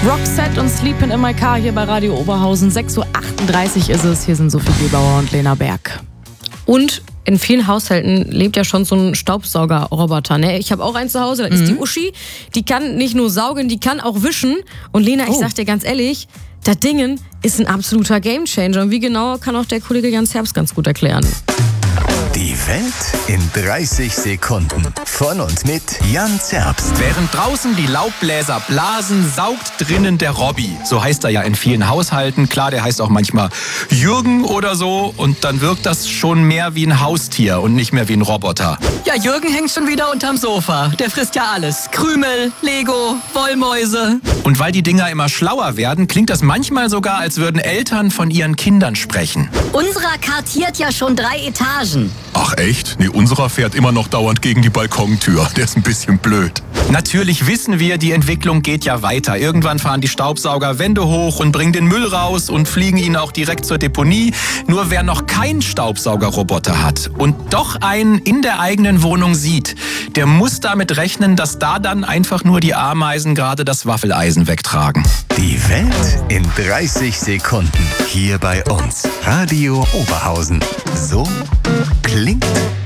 Roxette und Sleepin' in My Car hier bei Radio Oberhausen. 6:38 Uhr ist es. Hier sind Sophie Gebauer und Lena Berg. Und in vielen Haushalten lebt ja schon so ein Staubsaugerroboter. Ne? Ich habe auch einen zu Hause, das ist die Uschi. Die kann nicht nur saugen, die kann auch wischen. Und Lena, ich sag dir ganz ehrlich, das Ding ist ein absoluter Gamechanger. Und wie genau, kann auch der Kollege Jan Zerbst ganz gut erklären. Die Welt in 30 Sekunden. Von und mit Jan Zerbst. Während draußen die Laubbläser blasen, saugt drinnen der Robby. So heißt er ja in vielen Haushalten. Klar, der heißt auch manchmal Jürgen oder so. Und dann wirkt das schon mehr wie ein Haustier und nicht mehr wie ein Roboter. Ja, Jürgen hängt schon wieder unterm Sofa. Der frisst ja alles. Krümel, Lego, Wollmäuse. Und weil die Dinger immer schlauer werden, klingt das manchmal sogar, als würden Eltern von ihren Kindern sprechen. Unserer kartiert ja schon 3 Etagen. Ach echt? Nee, unserer fährt immer noch dauernd gegen die Balkontür. Der ist ein bisschen blöd. Natürlich wissen wir, die Entwicklung geht ja weiter. Irgendwann fahren die Staubsauger Wände hoch und bringen den Müll raus und fliegen ihn auch direkt zur Deponie. Nur wer noch keinen Staubsaugerroboter hat und doch einen in der eigenen Wohnung sieht, der muss damit rechnen, dass da dann einfach nur die Ameisen gerade das Waffeleisen wegtragen. Die Welt in 30 Sekunden. Hier bei uns. Radio Oberhausen. So klingt